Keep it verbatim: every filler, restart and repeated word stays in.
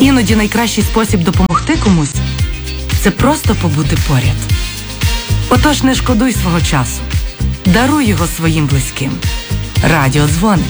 Іноді найкращий спосіб допомогти комусь – це просто побути поряд. Отож не шкодуй свого часу. Даруй його своїм близьким. Радіодзвоник.